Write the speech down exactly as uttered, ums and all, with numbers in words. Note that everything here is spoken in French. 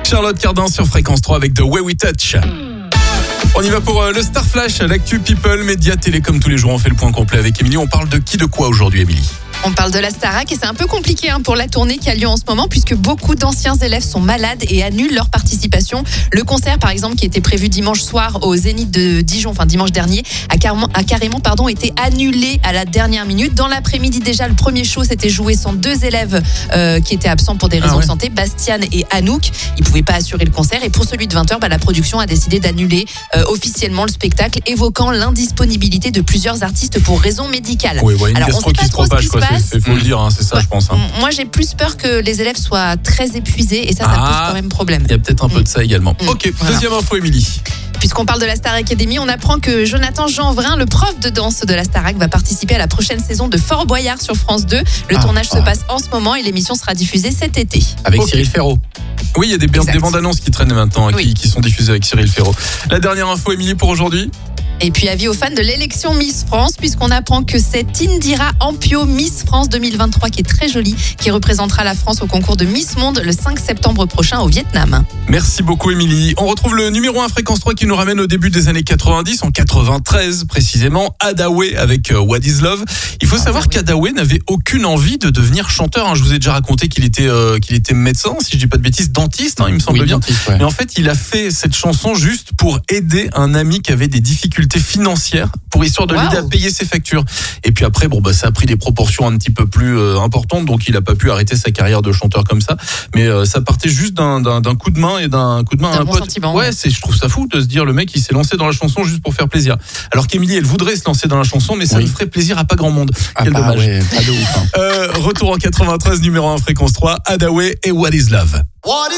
Charlotte Cardin sur Fréquence trois avec The Way We Touch. On y va pour euh, le Star Flash, l'actu People, médias, télé, comme tous les jours. On fait le point complet avec Émilie. On parle de qui, de quoi aujourd'hui, Émilie ? On parle de la Starac et c'est un peu compliqué hein, pour la tournée qui a lieu en ce moment puisque beaucoup d'anciens élèves sont malades et annulent leur participation. Le concert, par exemple, qui était prévu dimanche soir au Zénith de Dijon, enfin dimanche dernier, a carrément, a carrément pardon, été annulé à la dernière minute. Dans l'après-midi déjà, le premier show s'était joué sans deux élèves euh, qui étaient absents pour des raisons ah ouais. de santé, Bastian et Anouk. Ils ne pouvaient pas assurer le concert et pour celui de vingt heures, bah, la production a décidé d'annuler euh, officiellement le spectacle, évoquant l'indisponibilité de plusieurs artistes pour raisons médicales. Oui, ouais, une Alors, gastro on sait qui se propage, quoi. Il faut le dire, hein, c'est ça, ouais. je pense. Hein. Moi, j'ai plus peur que les élèves soient très épuisés et ça, ça ah, pose quand même problème. Il y a peut-être un peu mmh. de ça également. Mmh. Ok, voilà. Deuxième info, Émilie. Puisqu'on parle de la Star Academy, on apprend que Jonathan Jeanvrin, le prof de danse de la Starac, va participer à la prochaine saison de Fort Boyard sur France deux. Le ah, tournage ah. se passe en ce moment et l'émission sera diffusée cet été. Avec okay. Cyril Ferraud. Oui, il y a des, des bandes annonces qui traînent maintenant, oui. qui, qui sont diffusées avec Cyril Ferraud. La dernière info, Émilie, pour aujourd'hui. Et puis avis aux fans de l'élection Miss France, puisqu'on apprend que c'est Indira Ampio, Miss France deux mille vingt-trois, qui est très jolie, qui représentera la France au concours de Miss Monde le cinq septembre prochain au Vietnam. Merci beaucoup, Émilie. On retrouve le numéro un Fréquence trois qui nous ramène au début des années quatre-vingt-dix, en quatre-vingt-treize précisément, Hadaway avec What Is Love. Il faut ah, savoir oui. qu'Hadaway n'avait aucune envie de devenir chanteur. Je vous ai déjà raconté qu'il était, euh, qu'il était médecin, si je dis pas de bêtises, dentiste, hein, il me semble oui, bien. Dentiste, ouais. Mais en fait, il a fait cette chanson juste pour aider un ami qui avait des difficultés financières, pour histoire de wow. l'aider à payer ses factures. Et puis après, bon bah ça a pris des proportions un petit peu plus euh, importantes, donc il a pas pu arrêter sa carrière de chanteur comme ça. Mais euh, ça partait juste d'un, d'un, d'un coup de main et d'un coup de main d'un à un bon pote. Sentiment, ouais, ouais. c'est, je trouve ça fou de se dire le mec il s'est lancé dans la chanson juste pour faire plaisir. Alors qu'Émilie elle voudrait se lancer dans la chanson, mais ça oui. ne ferait plaisir à pas grand monde. Ah Quel bah, dommage. Ouais, pas de ouf, hein. euh, retour en quatre-vingt-treize, numéro un Fréquence trois, Hadaway et What Is Love. What